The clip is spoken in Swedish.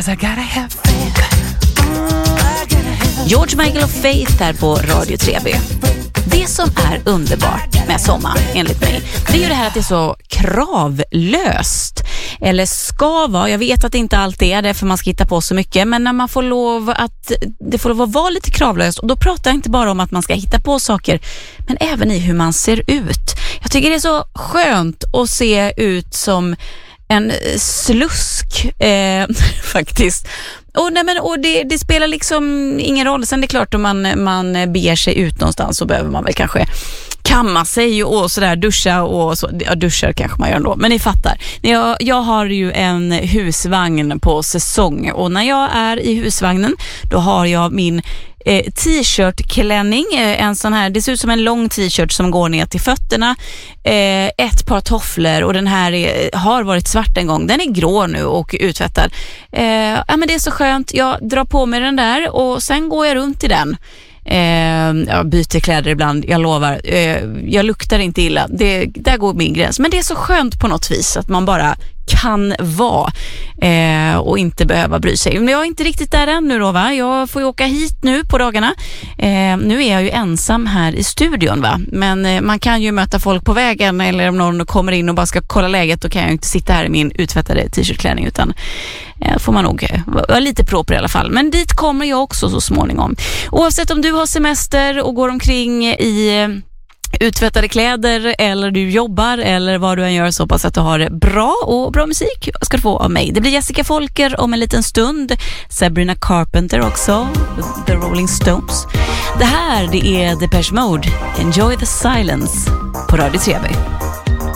'cause I gotta have faith. George Michael och Faith här på Radio 3B. Det som är underbart med sommar, enligt mig, det är ju det här att det är så kravlöst. Eller ska vara, jag vet att det inte alltid är det för man ska hitta på så mycket, men när man får lov att, det får lov att vara lite kravlöst, och då pratar jag inte bara om att man ska hitta på saker, men även i hur man ser ut. Jag tycker det är så skönt att se ut som en slusk faktiskt. Och det spelar liksom ingen roll. Sen det är klart, om man beger sig ut någonstans så behöver man väl kanske kamma sig och sådär, duscha och så. Ja, duschar kanske man gör ändå, men ni fattar. Jag har ju en husvagn på säsong, och när jag är i husvagnen då har jag min t-shirt-klänning, en sån här, det ser ut som en lång t-shirt som går ner till fötterna, ett par tofflor, och den här har varit svart en gång, den är grå nu och uttvättad. Ja, men det är så skönt, jag drar på mig den där och sen går jag runt i den. Jag byter kläder ibland, jag lovar. Jag luktar inte illa, där går min gräns. Men det är så skönt på något vis att man bara kan vara och inte behöva bry sig. Men jag är inte riktigt där ännu då, va? Jag får ju åka hit nu på dagarna. Nu är jag ju ensam här i studion, va? Men man kan ju möta folk på vägen, eller om någon kommer in och bara ska kolla läget, då kan jag ju inte sitta här i min uttvättade t-shirtklänning, utan får man nog vara lite proper i alla fall. Men dit kommer jag också så småningom. Oavsett om du har semester och går omkring i uttvättade kläder, eller du jobbar, eller vad du än gör, så hoppas att du har det bra, och bra musik ska du få av mig. Det blir Jessica Folker om en liten stund, Sabrina Carpenter också, The Rolling Stones. Det här, det är Depeche Mode, Enjoy the Silence på Radio 3B.